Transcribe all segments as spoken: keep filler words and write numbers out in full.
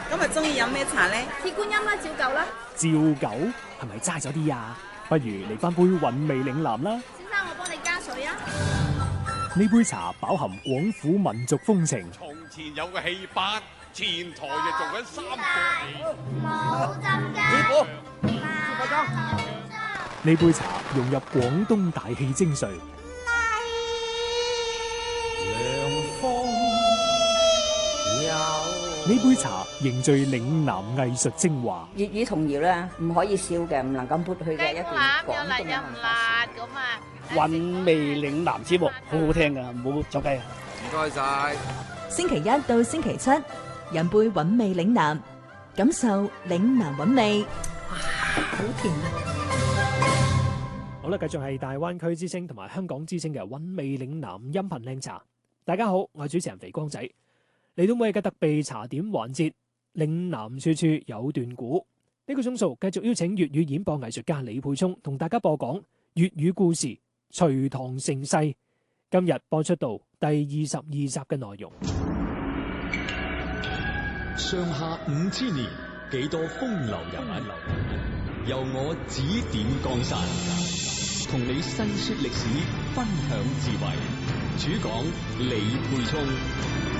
今日中意飲咩茶咧？ 鐵觀音啦，照舊啦。 照舊係咪齋咗啲啊？不如嚟翻杯韻味嶺南啦。 先生，我幫你加水啊。 呢杯茶飽含廣府民族風情。 從前有個戲班，前台就做緊三個戲。 冇浸雞。 師傅， 呢杯茶融入廣東大戲精髓。呢杯茶凝聚嶺南藝術精華。 粵語童謠咧，唔可以少嘅，唔能夠抹去嘅一段廣東嘅文化。 韻味嶺南節目好好聽噶，唔好走雞啊！ 唔該晒。 星期一到星期七，飲杯韻味嶺南，感受嶺南韻味。哇，好甜啊！ 好啦，繼續係大灣區之聲同埋香港之聲嘅韻味嶺南音頻靚茶。大家好，我係主持人肥光仔。嚟到每日嘅特備茶點環節，嶺南處處有段古。呢個鐘數繼續邀請粵語演播藝術家李沛聰同大家播講粵語故事《隋唐盛世》。今日播出到第二十二集嘅內容。 上下五千年，幾多風流人物，由我指點江山，同你細說歷史，分享智慧。主講李沛聰。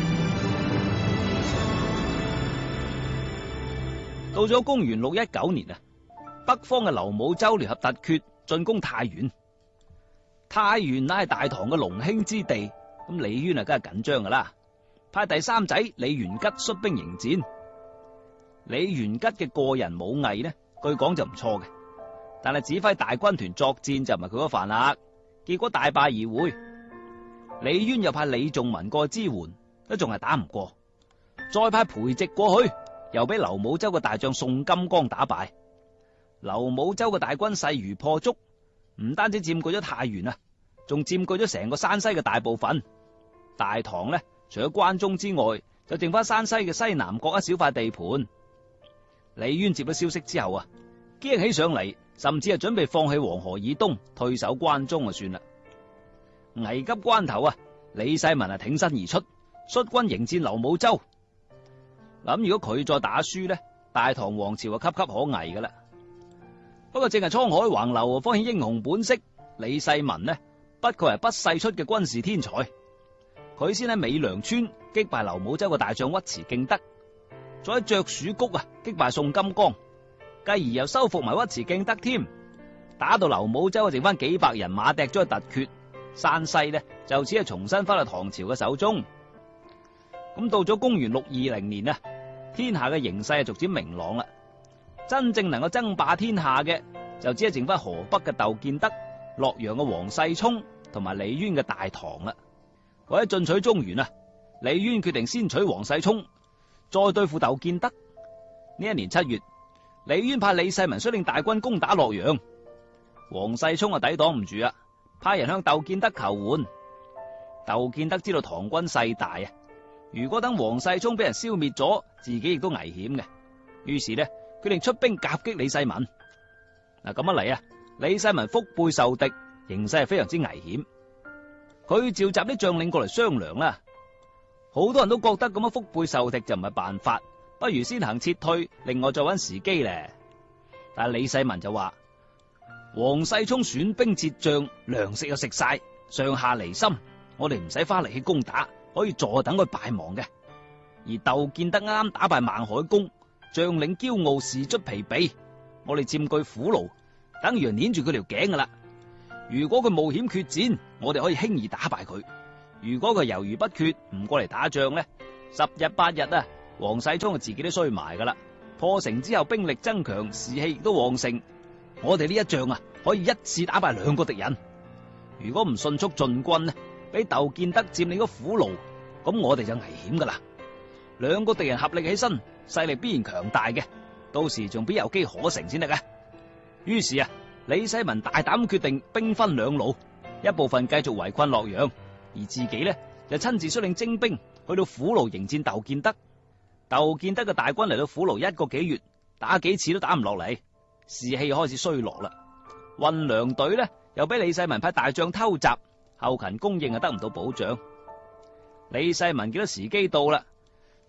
到咗公元六一九年啊，北方嘅劉武周聯合突厥進攻太原。太原乃係大唐嘅龍興之地，咁李淵啊，梗係緊張噶啦，派第三仔李元吉率兵迎戰。李元吉嘅個人武藝呢，據講就唔錯嘅，但係指揮大軍團作戰就唔係佢嗰範啦，結果大敗而回。李淵又派李仲文過去支援，都仲係打唔過，再派裴寂過去，又俾劉武周嘅大將宋金剛打敗。劉武周嘅大軍勢如破竹，唔單止佔據咗太原啊，仲佔據咗成個山西嘅大部分。大唐呢，除咗關中之外，就剩翻山西嘅西南角一小塊地盤。李淵接咗消息之後啊，驚起上嚟，甚至係準備放棄黃河以東，退守關中就算啦。危急關頭啊，李世民啊挺身而出，率軍迎戰劉武周。諗如果佢再打輸呢，大唐王朝就岌岌可危噶啦。不過正係滄海橫流，方顯英雄本色。李世民呢，不愧係不世出嘅軍事天才。佢先喺美良村擊敗劉武周嘅大將尉遲敬德，再喺著鼠谷啊擊敗宋金剛，繼而又收復埋尉遲敬德添。打到劉武周剩翻幾百人馬踢咗去突厥，山西呢就只係重新翻去唐朝嘅手中。咁到咗公元六二零年啊，天下嘅形勢係逐漸明朗啦。真正能夠爭霸天下嘅，就只係剩翻河北嘅竇建德、洛陽嘅王世充同埋李淵嘅大唐啦。為咗進取中原啊，李淵決定先取王世充，再對付竇建德。呢一年七月，李淵派李世民率領大軍攻打洛陽，王世充啊抵擋唔住啊，派人向竇建德求援。竇建德知道唐軍勢大啊，如果等王世充俾人消滅咗，自己亦都危險嘅，於是呢，決定出兵夾擊李世民。嗱，咁一嚟啊，李世民腹背受敵，形勢係非常之危險。佢召集啲將領過嚟商量啦，好多人都覺得咁樣腹背受敵就唔係辦法，不如先行撤退，另外再揾時機咧。但係李世民就話，王世充損兵折將，糧食又食晒，上下離心，我哋唔使花力氣攻打，可以坐等佢敗亡嘅。而竇建德啱啱打敗孟海公，將領驕傲，士卒疲憊，我哋佔據虎牢，等於捏住佢條頸噶啦。如果佢冒險決戰，我哋可以輕易打敗佢；如果佢猶豫不決，唔過嚟打仗呢，十日八日啊，王世充就自己都衰埋噶啦。破城之後，兵力增強，士氣亦都旺盛。我哋呢一仗啊，可以一次打敗兩個敵人。如果唔迅速進軍呢，俾竇建德佔領咗虎牢，咁我哋就危險噶啦。兩個敵人合力起身，勢力必然強大嘅，到時仲必有機可乘先得嘅。於是啊，李世民大膽決定兵分兩路，一部分繼續圍困洛陽，而自己呢就親自率領精兵去到虎牢迎戰竇建德。竇建德嘅大軍嚟到虎牢一個幾月，打幾次都打唔落嚟，士氣開始衰落啦。運糧隊呢又俾李世民派大將偷襲，後勤供應啊得唔到保障。李世民見到時機到啦，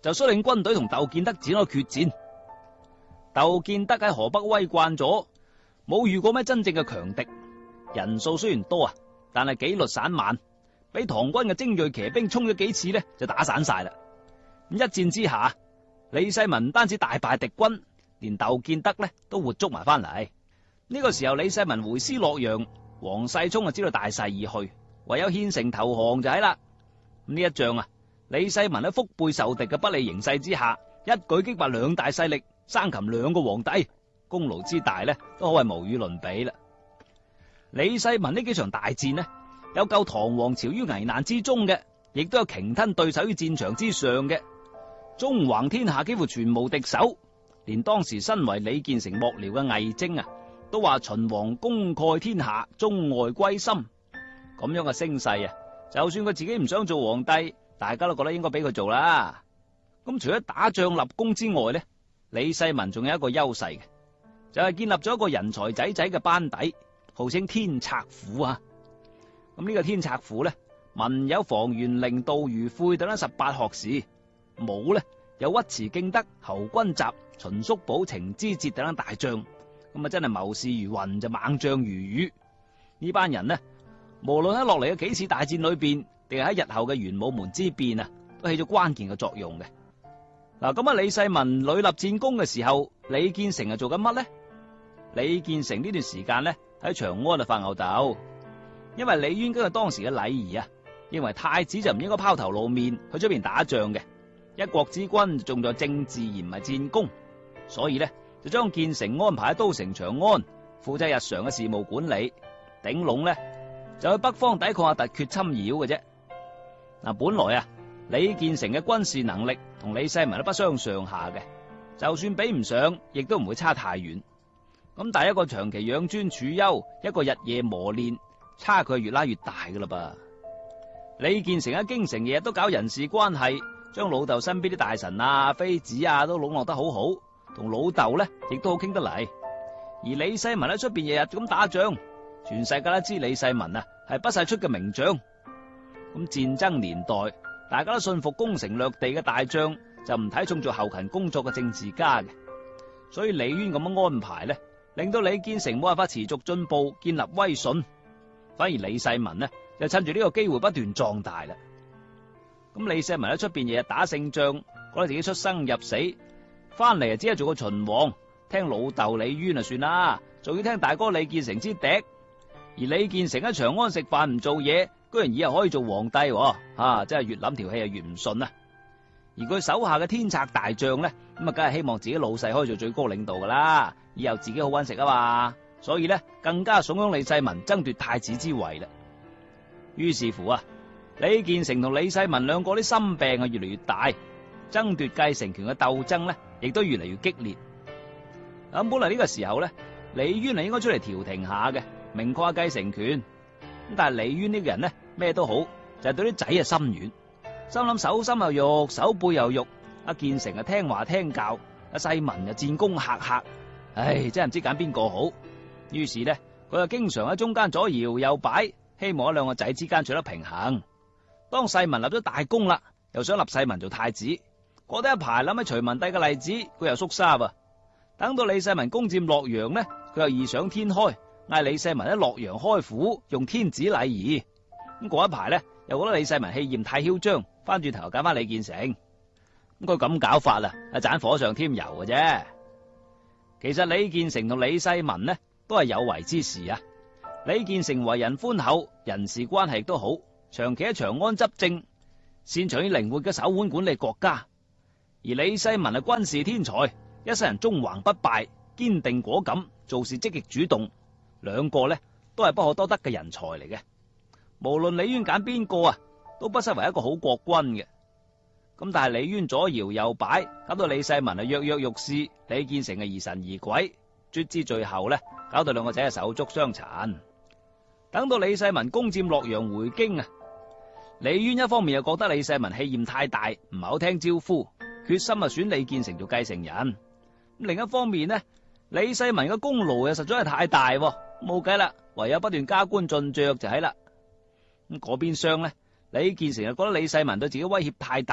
就率領軍隊同竇建德展開決戰。竇建德喺河北威慣咗，冇遇過咩真正嘅強敵，人數雖然多啊，但係紀律散漫，俾唐軍嘅精銳騎兵衝咗幾次呢，就打散晒啦。咁一戰之下，李世民唔單止大敗敵軍，連竇建德呢都活捉埋翻嚟。呢個時候李世民回師洛陽，王世充就知道大勢已去，唯有獻城投降就係啦。呢一仗啊，李世民喺腹背受敵嘅不利形勢之下，一舉擊敗兩大勢力，生擒兩個皇帝，功勞之大呢都可謂無與倫比啦。李世民呢幾場大戰呢，有救唐王朝於危難之中嘅，亦都有鯨吞對手於戰場之上嘅，縱橫天下幾乎全無敵手。連當時身為李建成幕僚嘅魏徵啊，都話秦王功蓋天下，中外歸心。咁樣嘅聲勢啊，就算佢自己唔想做皇帝，大家都覺得應該俾佢做啦。咁除咗打仗立功之外呢，李世民仲有一個優勢嘅，就係、是、建立咗一個人才仔仔嘅班底，號稱天策府啊。咁呢個天策府呢，文有房玄齡、杜如晦等等十八學士，武呢有尉遲敬德、侯君集、秦叔寶、程知節等等大將。咁啊，真係謀士如雲，就猛將如雨。呢班人呢，無論喺落嚟嘅幾次大戰裏邊，定係喺日後嘅玄武門之變啊，都起咗關鍵嘅作用嘅。嗱，咁啊，李世民屢立戰功嘅時候，李建成係做緊乜呢？李建成呢段時間呢，喺長安啊發吽哣，因為李淵根據當時嘅禮儀啊，認為太子就唔應該拋頭露面去出邊打仗嘅，一國之君重在政治而唔係戰功，所以呢，就將建成安排喺都城長安，負責日常嘅事務管理，頂籠呢，就去北方抵抗下突厥侵擾嘅啫。嗱，本來啊，李建成嘅軍事能力同李世民都不相上下嘅，就算比唔上，亦都唔會差太遠。咁但係一個長期養尊處優，一個日夜磨練，差距越拉越大噶啦噃。李建成喺京城日日都搞人事關係，將老豆身邊啲大臣啊、妃子啊都籠絡得好好，同老豆呢亦都好傾得嚟。而李世民喺出邊日日咁打仗，全世界都知李世民啊係不世出嘅名將。咁戰爭年代，大家都信服攻城略地嘅大將，就唔睇重做後勤工作嘅政治家嘅。所以李淵咁樣安排呢，令到李建成冇辦法持續進步，建立威信。反而李世民呢，就趁住呢個機會不斷壯大啦。咁李世民喺出邊日日打勝仗，覺得自己出生入死，翻嚟啊只係做個秦王，聽老豆李淵啊算啦，仲要聽大哥李建成之笛。而李建成喺長安食飯唔做嘢，居然以後可以做皇帝，啊真係越諗條氣啊越唔順啊！而佢手下嘅天策大將呢，咁啊梗係希望自己老細可以做最高領導噶啦，以後自己好搵食啊嘛，所以呢，更加慫恿李世民爭奪太子之位啦。於是乎啊，李建成同李世民兩個啲心病啊越嚟越大，爭奪繼承權嘅鬥爭呢，亦都越嚟越激烈。咁本來呢個時候呢，李淵係應該出嚟調停下嘅，明確下繼承權。咁但係李淵呢個人呢，咩都好，就係對啲仔啊心軟，心諗手心又肉，手背又肉。阿建成啊聽話聽教，阿世民啊戰功赫赫，唉，真係唔知揀邊個好。於是呢，佢就經常喺中間左搖右擺，希望喺兩個仔之間取得平衡。當世民立咗大功啦，又想立世民做太子，過得一排諗起隋文帝嘅例子，佢又縮沙噃。等到李世民攻佔洛陽呢，佢又異想天開，嗌李世民喺洛陽開府，用天子禮儀。咁過一排呢，又覺得李世民氣焰太囂張，翻轉頭揀翻李建成。咁佢咁搞法啊，係盞火上添油嘅啫。其實李建成同李世民呢，都係有為之士啊。李建成為人寬厚，人事關係亦都好，長期喺長安執政，擅長以靈活嘅手腕管理國家。而李世民係軍事天才，一世人縱橫不敗，堅定果敢，做事積極主動，兩個呢都係不可多得嘅人才嚟嘅。無論李淵揀邊個啊，都不失為一個好國君嘅。咁但係李淵左搖右擺，搞到李世民係躍躍欲試，李建成係疑神疑鬼，卒之最後呢，搞到兩個仔係手足相殘。等到李世民攻佔洛陽回京啊，李淵一方面又覺得李世民氣焰太大，唔係好聽招呼，決心啊選李建成做繼承人。另一方面呢，李世民嘅功勞又實在係太大，冇計啦，唯有不斷加官進爵就係啦。咁嗰邊廂呢，李建成就覺得李世民對自己威脅太大，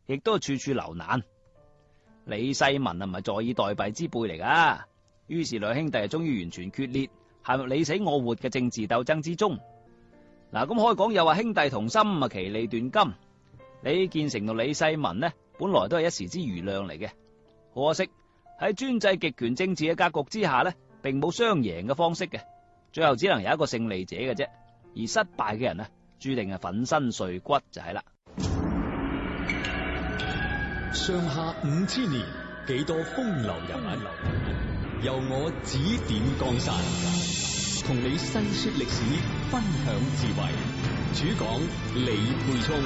亦都處處留難。李世民啊，唔係坐以待斃之輩嚟噶，於是兩兄弟終於完全決裂，陷入你死我活嘅政治鬥爭之中。嗱，咁可以講又話兄弟同心啊，其利斷金。李建成同李世民呢，本來都係一時之瑜亮嚟嘅，可惜喺專制極權政治嘅格局之下呢，並冇雙贏嘅方式嘅，最後只能有一個勝利者嘅啫。而失敗嘅人呢，注定係粉身碎骨就係啦。 上下五千年，幾多風流人物，由我指點江山，同你細說歷史，分享智慧。主講李沛聰。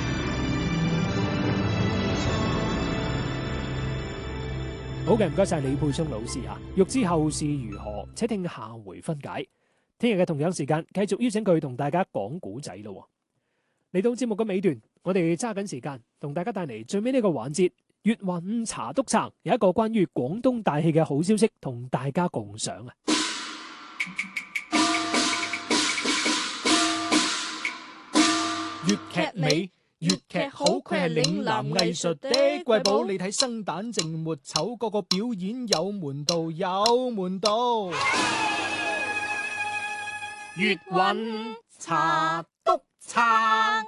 好嘅，唔該晒李沛聰老師啊！欲知後事如何，且聽下回分解。聽日嘅同樣時間，繼續邀請佢同大家講古仔咯。嚟到節目嘅尾段，我哋揸緊時間同大家帶嚟最尾呢個環節，粵韻茶篤撐，有一個關於廣東大戲嘅好消息同大家共賞啊！粵劇美，粵劇好，佢係嶺南藝術的瑰寶。你睇生旦淨末丑，個個表演有門道，有門道。粵韻茶篤撐，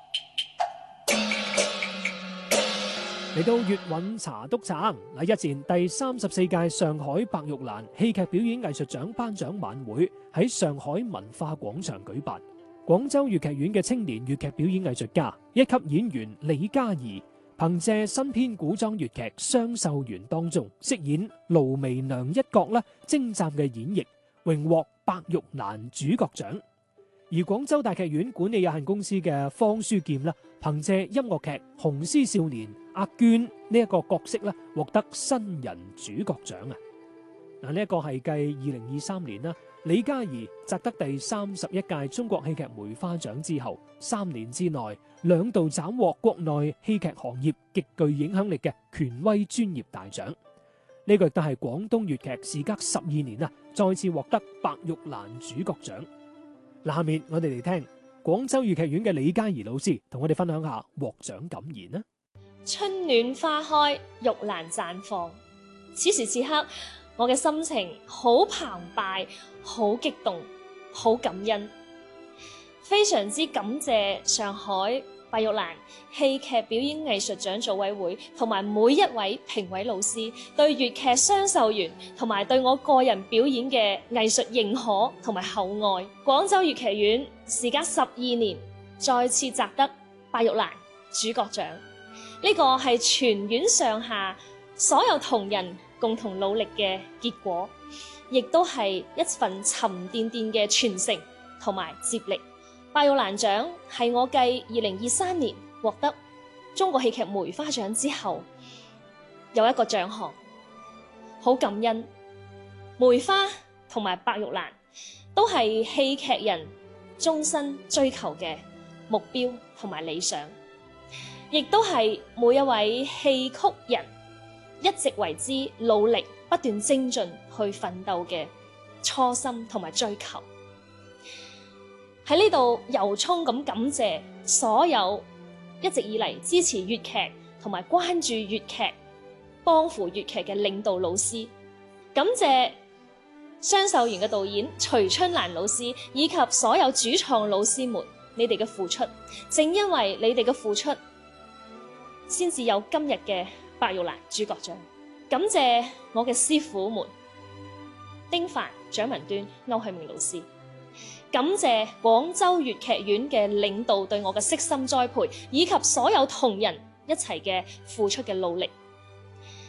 嚟到粵韻茶篤撐嗱，日前第三十四屆上海白玉蘭戲劇表演藝術獎頒獎晚會喺上海文化廣場舉辦。廣州粵劇院嘅青年粵劇表演藝術家一級演員李嘉怡，憑借新編古裝粵劇《雙秀園》當中飾演盧媚娘一角啦，精湛嘅演繹，榮獲白玉蘭主角獎。而廣州大劇院管理有限公司嘅方書劍啦，憑借音樂劇《雄獅少年》阿娟呢一個角色啦，獲得新人主角獎啊！嗱，呢一個係繼二零二三年啦，李嘉怡摘得第三十一屆中國戲劇梅花獎之後，三年之內兩度斬獲國內戲劇行業極具影響力嘅權威專業大獎。呢個亦都係廣東粵劇時隔十二年啊，再次獲得白玉蘭主角獎。嗱，下面我哋嚟聽廣州粵劇院嘅李嘉怡老師同我哋分享下獲獎感言啦。 春暖花開，玉蘭綻放，此時此刻，我嘅心情好澎湃，好激動，好感恩，非常之感謝上海白玉蘭戲劇表演藝術獎組委會同埋每一位評委老師對粵劇雙秀園同埋對我個人表演嘅藝術認可同埋厚愛。廣州粵劇院時隔十二年再次摘得白玉蘭主角獎，呢個係全院上下所有同仁共同努力嘅結果，亦都係一份沉甸甸嘅傳承同埋接力。白玉蘭獎係我繼二零二三年獲得中國戲劇梅花獎之後有一個獎項，好感恩。梅花同埋白玉蘭都係戲劇人終身追求嘅目標同埋理想，亦都係每一位戲曲人一直為之努力不斷精進去奮鬥嘅初心同埋追求。喺呢度由衷咁感謝所有一直以嚟支持粵劇同埋關注粵劇、幫扶粵劇嘅領導老師，感謝雙秀園嘅導演徐春蘭老師以及所有主創老師們，你哋嘅付出，正因為你哋嘅付出，先至有今日嘅白玉蘭主角獎。感謝我嘅師傅們，丁凡、蔣文端、歐慶明老師。感謝廣州粵劇院嘅領導對我嘅悉心栽培，以及所有同仁一齊嘅付出嘅努力。